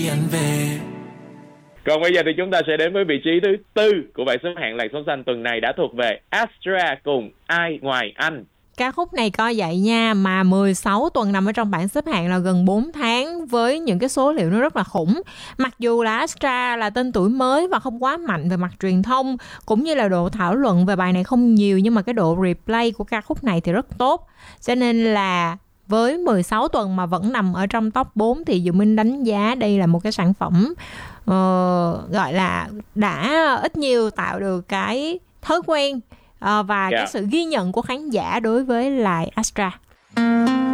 Còn bây giờ thì chúng ta sẽ đến với vị trí thứ 4 của bảng xếp hạng làn sóng xanh tuần này đã thuộc về Astra cùng Ai Ngoài Anh. Ca khúc này coi vậy nha, mà 16 tuần nằm ở trong bảng xếp hạng là gần 4 tháng với những cái số liệu nó rất là khủng. Mặc dù là Astra là tên tuổi mới và không quá mạnh về mặt truyền thông, cũng như là độ thảo luận về bài này không nhiều, nhưng mà cái độ replay của ca khúc này thì rất tốt. Cho nên là với 16 tuần mà vẫn nằm ở trong top 4 thì Diệu Minh đánh giá đây là một cái sản phẩm gọi là đã ít nhiều tạo được cái thói quen và cái sự ghi nhận của khán giả đối với lại Astra.